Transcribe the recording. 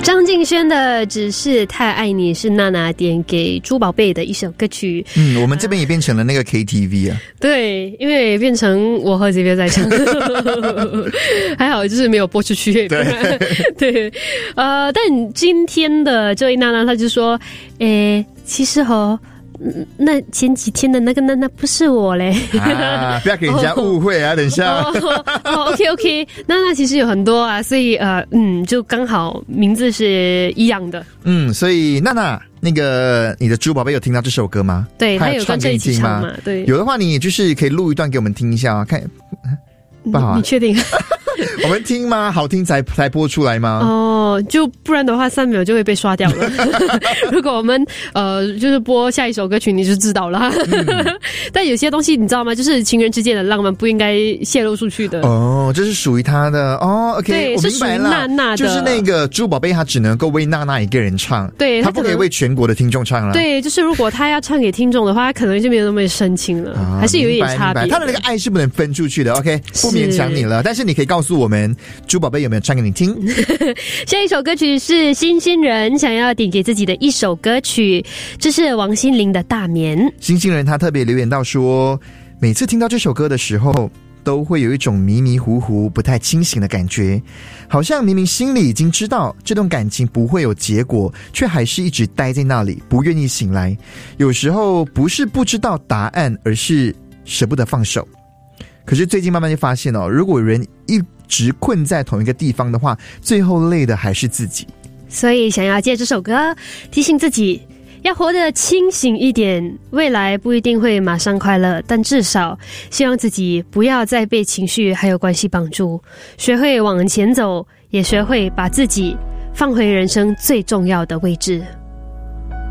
张敬轩的只是太爱你是娜娜点给猪宝贝的一首歌曲。 我们这边也变成了那个 KTV 啊。 对，因为变成我和这边在唱还好就是没有播出去。对对，但今天的这位娜娜她就说其实那前几天的那不是我嘞不要给人家误会啊等一下 OK 那其实有很多啊，所以就刚好名字是一样的。 所以娜娜那个你的猪宝贝有听到这首歌吗？ 对，他有跟着一起唱嘛。对， 有的话你就是可以录一段给我们听一下啊，看不好啊？ 你确定我们听吗？好听才播出来吗？ 就不然的话3秒就会被刷掉了如果我们就是播下一首歌曲你就知道了但有些东西你知道吗，就是情人之间的浪漫不应该泄露出去的。 这是属于他的OK， 对， 我明白了， 娜娜的， 就是那个猪宝贝他只能够为娜娜一个人唱， 对， 他不可以为全国的听众唱了。 对，就是如果他要唱给听众的话，他可能就没有那么深情了，还是有一点差别。 他的那个爱是不能分出去的 OK， 不勉强你了，但是你可以告诉我们猪宝贝有没有唱给你听下一首歌曲是星星人想要点给自己的一首歌曲，这是王心凌的大眠。 星星人他特别留言到说，每次听到这首歌的时候都会有一种迷迷糊糊不太清醒的感觉，好像明明心里已经知道这段感情不会有结果，却还是一直待在那里不愿意醒来。有时候不是不知道答案，而是舍不得放手。可是最近慢慢就发现如果人一直困在同一个地方的话，最后累的还是自己。 所以想要借这首歌提醒自己要活得清醒一点，未来不一定会马上快乐，但至少希望自己不要再被情绪还有关系绑住，学会往前走，也学会把自己放回人生最重要的位置。